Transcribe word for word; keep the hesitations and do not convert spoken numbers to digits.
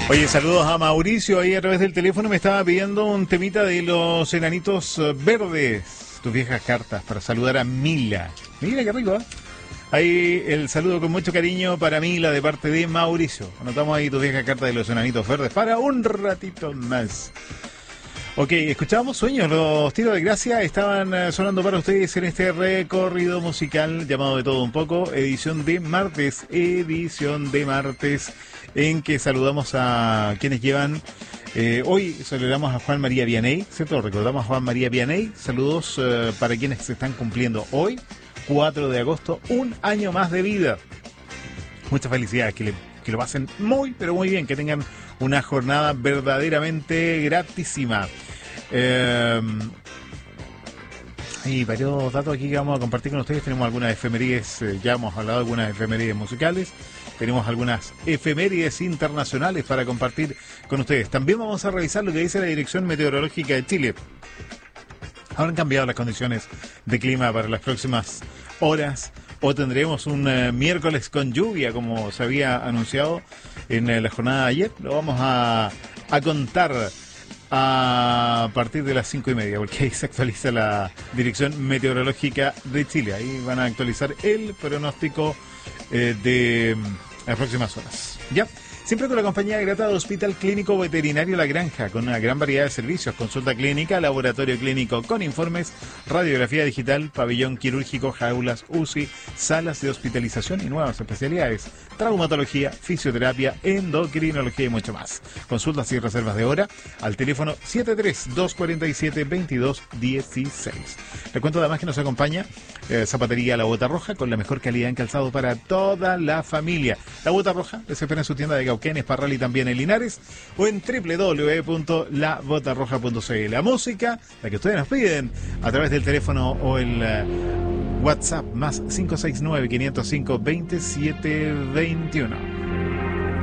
Oye, saludos a Mauricio, ahí a través del teléfono me estaba pidiendo un temita de los enanitos verdes, tus viejas cartas, para saludar a Mila. Mira qué rico, ¿eh? Ahí el saludo con mucho cariño para Mila de parte de Mauricio. Anotamos ahí tus viejas cartas de los enanitos verdes para un ratito más. Ok, escuchábamos Sueños, los tiros de gracia estaban sonando para ustedes en este recorrido musical llamado De Todo Un Poco, edición de martes, edición de martes, en que saludamos a quienes llevan, eh, hoy saludamos a Juan María Vianney, ¿cierto? Recordamos a Juan María Vianney, saludos eh, para quienes se están cumpliendo hoy, cuatro de agosto, un año más de vida. Muchas felicidades, que, le, que lo pasen muy, pero muy bien, que tengan una jornada verdaderamente gratísima. Eh, hay varios datos aquí que vamos a compartir con ustedes. Tenemos algunas efemérides, eh, ya hemos hablado de algunas efemérides musicales. Tenemos algunas efemérides internacionales para compartir con ustedes. También vamos a revisar lo que dice la Dirección Meteorológica de Chile. ¿Habrán cambiado las condiciones de clima para las próximas horas? ¿O tendremos un uh, miércoles con lluvia, como se había anunciado en uh, la jornada de ayer? Lo vamos a, a contar a partir de las cinco y media, porque ahí se actualiza la Dirección Meteorológica de Chile. Ahí van a actualizar el pronóstico eh, de las próximas horas. ¿Ya? Siempre con la compañía grata de Hospital Clínico Veterinario La Granja, con una gran variedad de servicios, consulta clínica, laboratorio clínico con informes, radiografía digital, pabellón quirúrgico, jaulas, U C I, salas de hospitalización y nuevas especialidades, traumatología, fisioterapia, endocrinología y mucho más. Consultas y reservas de hora al teléfono siete tres, dos cuatro siete, veintidós dieciséis. Les cuento además que nos acompaña eh, Zapatería La Bota Roja, con la mejor calidad en calzado para toda la familia. La Bota Roja les espera en su tienda de Cauquenes, Parral y también en Linares, o en doble u doble u doble u punto la bota roja punto c l. La música, la que ustedes nos piden, a través del teléfono o el uh, WhatsApp más cinco seis nueve, quinientos cinco, veintisiete veintiuno.